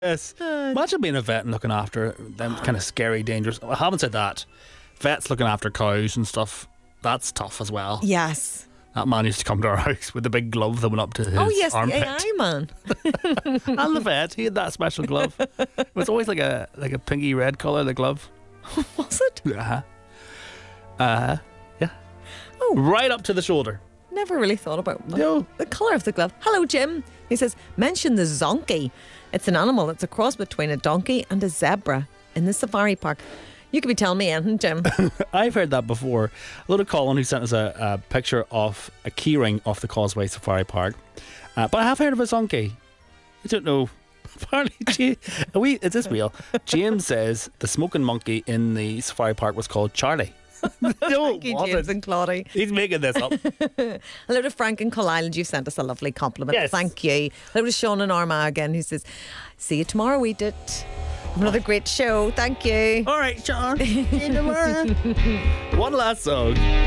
Yes. Imagine being a vet and looking after them kind of scary, dangerous. I haven't said that. Vets looking after cows and stuff, that's tough as well. Yes. That man used to come to our house with the big glove that went up to his Yes, armpit. the AI man. And the vet, he had that special glove. It was always like a pinky red colour, the glove. Was it? Yeah. Oh. Right up to the shoulder. Never really thought about No. the colour of the glove. Hello, Jim. He says, mention the zonkey. It's an animal that's a cross between a donkey and a zebra in the safari park. You could be telling me anything, Jim. I've heard that before. A little Colin who sent us a picture of a keyring off the Causeway Safari Park. But I have heard of a zonkey. I don't know. Apparently, is this real? James says the smoking monkey in the safari park was called Charlie. No, Thank you, it James wasn't. and Claudie. He's making this up. Hello to Frank in Coal Island. You've sent us a lovely compliment. Yes. Thank you. Hello to Sean in Armagh again, who says, see you tomorrow, we did. Another great show. Thank you. All right, John. See you tomorrow. One last song.